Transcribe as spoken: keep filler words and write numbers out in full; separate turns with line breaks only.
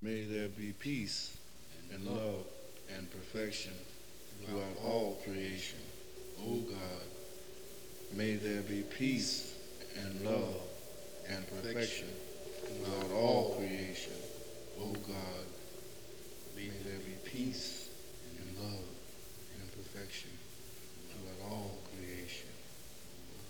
May there be peace and love and perfection throughout all creation, O God. May there be peace and love and perfection throughout all creation, O God. May there be peace